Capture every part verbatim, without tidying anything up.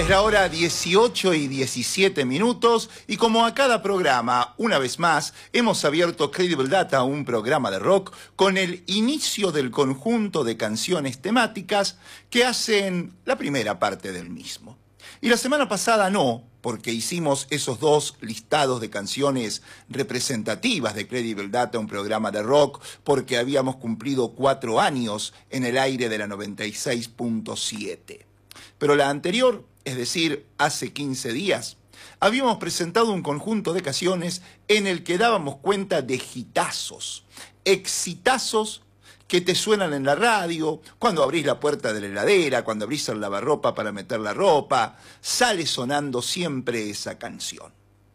Es la hora dieciocho y diecisiete minutos y como a cada programa, una vez más, hemos abierto Credible Data, un programa de rock, con el inicio del conjunto de canciones temáticas que hacen la primera parte del mismo. Y la semana pasada no, porque hicimos esos dos listados de canciones representativas de Credible Data, un programa de rock, porque habíamos cumplido cuatro años en el aire de la noventa y seis punto siete. Pero la anterior, es decir, hace quince días, habíamos presentado un conjunto de canciones en el que dábamos cuenta de hitazos, exitazos que te suenan en la radio, cuando abrís la puerta de la heladera, cuando abrís el lavarropa para meter la ropa, sale sonando siempre esa canción.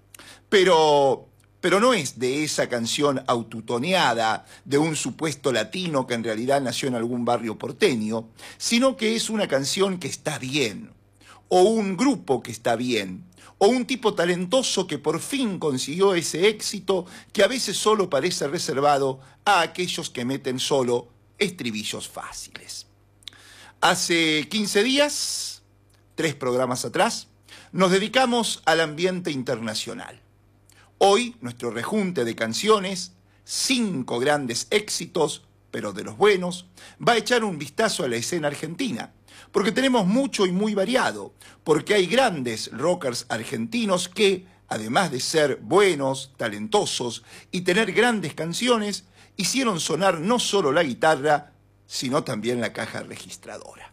Pero, pero no es de esa canción autotoneada de un supuesto latino que en realidad nació en algún barrio porteño, sino que es una canción que está bien, o un grupo que está bien, o un tipo talentoso que por fin consiguió ese éxito que a veces solo parece reservado a aquellos que meten solo estribillos fáciles. Hace quince días, tres programas atrás, nos dedicamos al ambiente internacional. Hoy, nuestro rejunte de canciones, cinco grandes éxitos, pero de los buenos, va a echar un vistazo a la escena argentina, porque tenemos mucho y muy variado, porque hay grandes rockers argentinos que, además de ser buenos, talentosos y tener grandes canciones, hicieron sonar no solo la guitarra, sino también la caja registradora.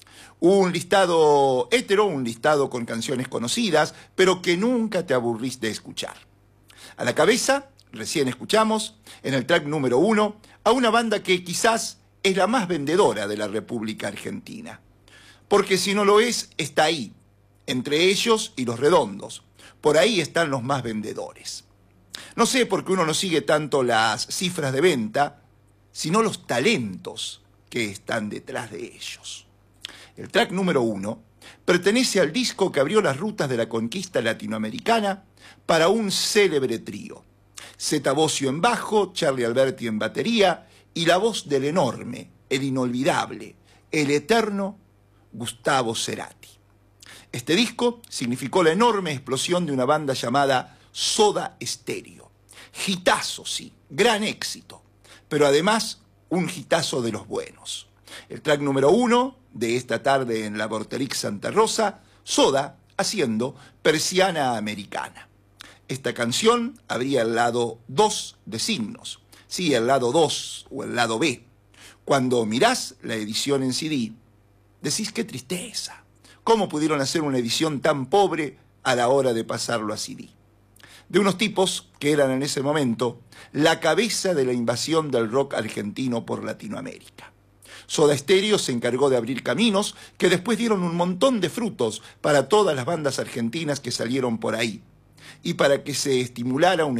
Un listado hétero, un listado con canciones conocidas, pero que nunca te aburrís de escuchar. A la cabeza, recién escuchamos, en el track número uno, a una banda que quizás es la más vendedora de la República Argentina. Porque si no lo es, está ahí, entre ellos y Los Redondos. Por ahí están los más vendedores. No sé por qué uno no sigue tanto las cifras de venta, sino los talentos que están detrás de ellos. El track número uno pertenece al disco que abrió las rutas de la conquista latinoamericana para un célebre trío. Zeta Bosio en bajo, Charlie Alberti en batería y la voz del enorme, el inolvidable, el eterno Gustavo Cerati. Este disco significó la enorme explosión de una banda llamada Soda Stereo. Hitazo, sí, gran éxito, pero además un hitazo de los buenos. El track número uno de esta tarde en la Vorterix Santa Rosa, Soda haciendo Persiana Americana. Esta canción abría el lado dos de Signos, sí, el lado dos o el lado B. Cuando mirás la edición en C D, decís qué tristeza. ¿Cómo pudieron hacer una edición tan pobre a la hora de pasarlo a C D? De unos tipos que eran en ese momento la cabeza de la invasión del rock argentino por Latinoamérica. Soda Stereo se encargó de abrir caminos que después dieron un montón de frutos para todas las bandas argentinas que salieron por ahí y para que se estimulara un